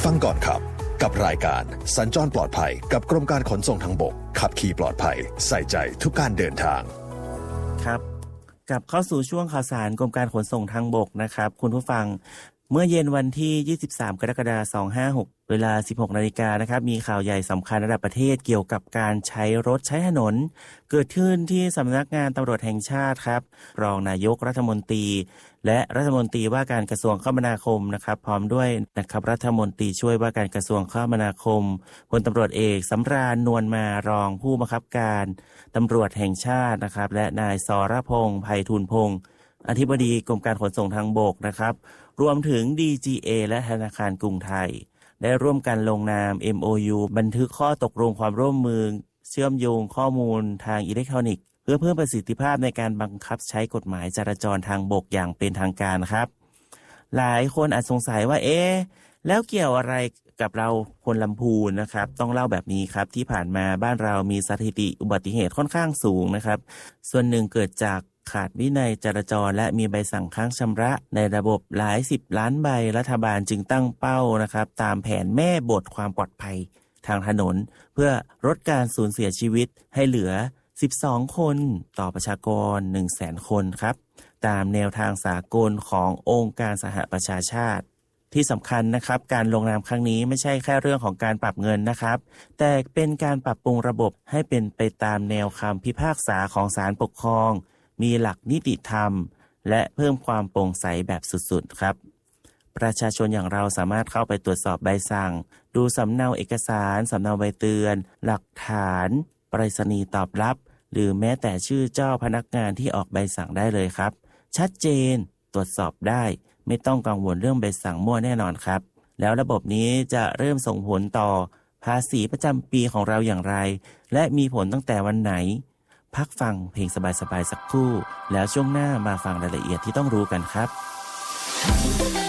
ฟังก่อนขับกับรายการสัญจรปลอดภัยกับกรมการขนส่งทางบกขับขี่ปลอดภัยใส่ใจทุกการเดินทางครับกลับเข้าสู่ช่วงข่าวสารกรมการขนส่งทางบกนะครับคุณผู้ฟังเมื่อเย็นวันที่23กรกฎาคม256เวลา 16 นาฬิกานะครับมีข่าวใหญ่สำคัญระดับประเทศเกี่ยวกับการใช้รถใช้ถนนเกิดขึ้นที่สำนักงานตำรวจแห่งชาติครับรองนายกรัฐมนตรีและรัฐมนตรีว่าการกระทรวงคมนาคมนะครับพร้อมด้วยนะครับรัฐมนตรีช่วยว่าการกระทรวงคมนาคมพลตำรวจเอกสำราญนวลมารองผู้บังคับการตำรวจแห่งชาตินะครับและนายสรพงษ์ไพฑูรย์พงษ์อธิบดีกรมการขนส่งทางบกนะครับรวมถึง DGA และธนาคารกรุงไทยได้ร่วมกันลงนาม MOU บันทึกข้อตกลงความร่วมมือเชื่อมโยงข้อมูลทางอิเล็กทรอนิกส์เพื่อเพิ่มประสิทธิภาพในการบังคับใช้กฎหมายจราจรทางบกอย่างเป็นทางการครับหลายคนอาจสงสัยว่าแล้วเกี่ยวอะไรกับเราคนลำพูนนะครับต้องเล่าแบบนี้ครับที่ผ่านมาบ้านเรามีสถิติอุบัติเหตุค่อนข้างสูงนะครับส่วนหนึ่งเกิดจากขาดวินัยจราจรและมีใบสั่งค้างชำระในระบบหลาย10ล้านใบรัฐบาลจึงตั้งเป้านะครับตามแผนแม่บทความปลอดภัยทางถนนเพื่อลดการสูญเสียชีวิตให้เหลือ12คนต่อประชากร 100,000 คนครับตามแนวทางสากลขององค์การสหประชาชาติที่สำคัญนะครับการลงนามครั้งนี้ไม่ใช่แค่เรื่องของการปรับเงินนะครับแต่เป็นการปรับปรุงระบบให้เป็นไปตามแนวคำพิพากษาของศาลปกครองมีหลักนิติธรรมและเพิ่มความโปร่งใสแบบสุดๆครับประชาชนอย่างเราสามารถเข้าไปตรวจสอบใบสั่งดูสำเนาเอกสารสำเนาใบเตือนหลักฐานไปรษณีย์ตอบรับหรือแม้แต่ชื่อเจ้าพนักงานที่ออกใบสั่งได้เลยครับชัดเจนตรวจสอบได้ไม่ต้องกังวลเรื่องใบสั่งมั่วแน่นอนครับแล้วระบบนี้จะเริ่มส่งผลต่อภาษีประจำปีของเราอย่างไรและมีผลตั้งแต่วันไหนพักฟังเพลงสบายๆสักครู่แล้วช่วงหน้ามาฟังรายละเอียดที่ต้องรู้กันครับ